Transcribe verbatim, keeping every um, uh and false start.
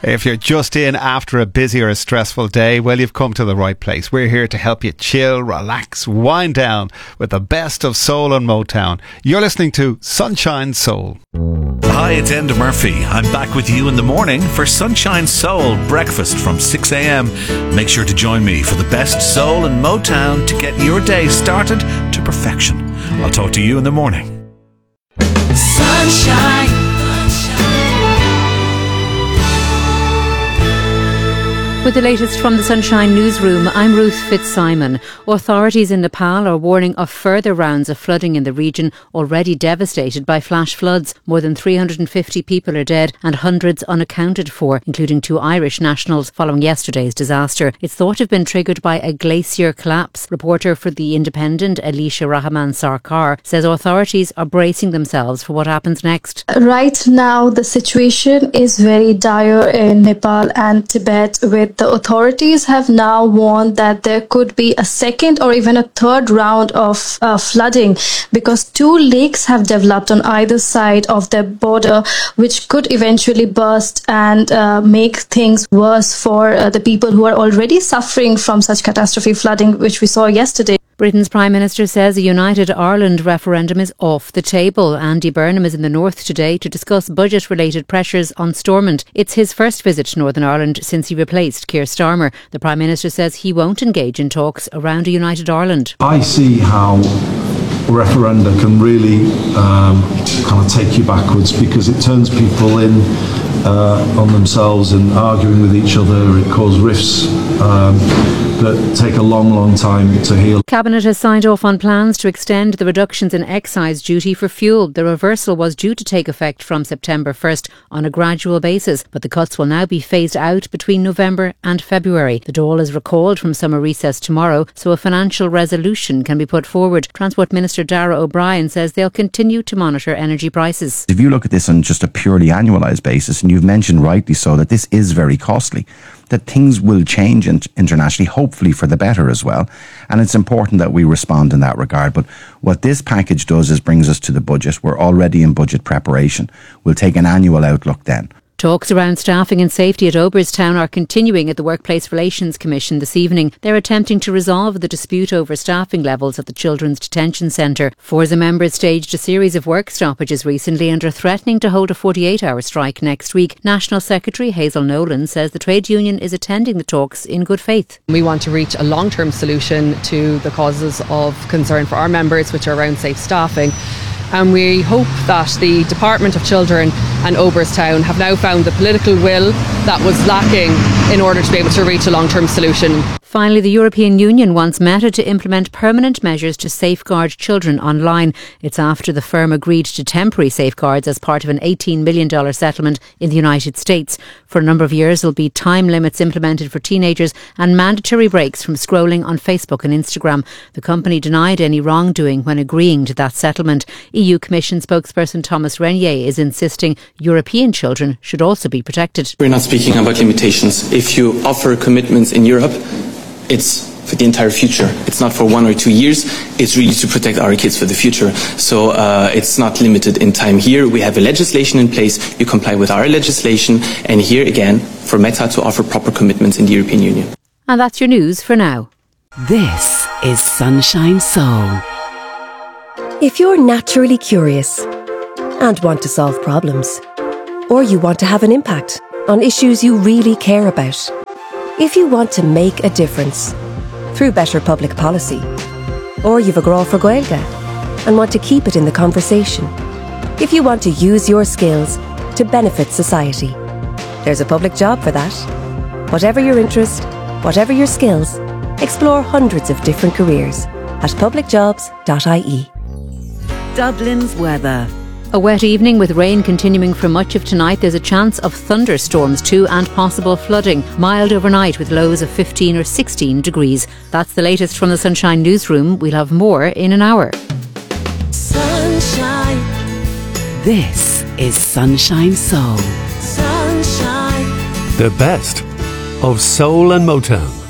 If you're just in after a busy or a stressful day, well, you've come to the right place. We're here to help you chill, relax, wind down with the best of soul and Motown. You're listening to Sunshine Soul. Hi, it's Enda Murphy. I'm back with you in the morning for Sunshine Soul breakfast from six a.m. Make sure to join me for the best soul and Motown to get your day started to perfection. I'll talk to you in the morning. Sunshine. With the latest from the Sunshine Newsroom, I'm Ruth Fitzsimon. Authorities in Nepal are warning of further rounds of flooding in the region, already devastated by flash floods. More than three hundred fifty people are dead and hundreds unaccounted for, including two Irish nationals, following yesterday's disaster. It's thought to have been triggered by a glacier collapse. Reporter for The Independent, Alicia Rahman Sarkar, says authorities are bracing themselves for what happens next. Right now, the situation is very dire in Nepal and Tibet, with the authorities have now warned that there could be a second or even a third round of uh, flooding because two lakes have developed on either side of their border, which could eventually burst and uh, make things worse for uh, the people who are already suffering from such catastrophic flooding, which we saw yesterday. Britain's Prime Minister says a United Ireland referendum is off the table. Andy Burnham is in the north today to discuss budget-related pressures on Stormont. It's his first visit to Northern Ireland since he replaced Keir Starmer. The Prime Minister says he won't engage in talks around a United Ireland. I see how referenda can really um, kind of take you backwards because it turns people in uh, on themselves and arguing with each other. It causes rifts um, that take a long, long time to heal. Cabinet has signed off on plans to extend the reductions in excise duty for fuel. The reversal was due to take effect from September first on a gradual basis, but the cuts will now be phased out between November and February. The Dáil is recalled from summer recess tomorrow, so a financial resolution can be put forward. Transport Minister Darragh O'Brien says they'll continue to monitor energy prices. If you look at this on just a purely annualised basis, and you've mentioned rightly so that this is very costly, that things will change internationally, hopefully for the better as well. And it's important that we respond in that regard. But what this package does is brings us to the budget. We're already in budget preparation. We'll take an annual outlook then. Talks around staffing and safety at Oberstown are continuing at the Workplace Relations Commission this evening. They're attempting to resolve the dispute over staffing levels at the Children's Detention Centre. Forza members staged a series of work stoppages recently and are threatening to hold a forty-eight hour strike next week. National Secretary Hazel Nolan says the trade union is attending the talks in good faith. We want to reach a long-term solution to the causes of concern for our members, which are around safe staffing. And we hope that the Department of Children and Oberstown have now found the political will that was lacking in order to be able to reach a long-term solution. Finally, the European Union wants Meta to implement permanent measures to safeguard children online. It's after the firm agreed to temporary safeguards as part of an eighteen million dollars settlement in the United States. For a number of years, there'll be time limits implemented for teenagers and mandatory breaks from scrolling on Facebook and Instagram. The company denied any wrongdoing when agreeing to that settlement. E U Commission spokesperson Thomas Renier is insisting European children should also be protected. We're not speaking about limitations. If you offer commitments in Europe, it's for the entire future. It's not for one or two years. It's really to protect our kids for the future. So uh, it's not limited in time. Here we have a legislation in place. You comply with our legislation. And here again, for Meta to offer proper commitments in the European Union. And that's your news for now. This is Sunshine Soul. If you're naturally curious and want to solve problems, or you want to have an impact on issues you really care about, if you want to make a difference through better public policy, or you've a grá for Gaeilge and want to keep it in the conversation, if you want to use your skills to benefit society, there's a public job for that. Whatever your interest, whatever your skills, explore hundreds of different careers at public jobs dot I E. Dublin's weather. A wet evening with rain continuing for much of tonight. There's a chance of thunderstorms too and possible flooding. Mild overnight with lows of fifteen or sixteen degrees. That's the latest from the Sunshine Newsroom. We'll have more in an hour. Sunshine. This is Sunshine Soul. Sunshine. The best of soul and Motown.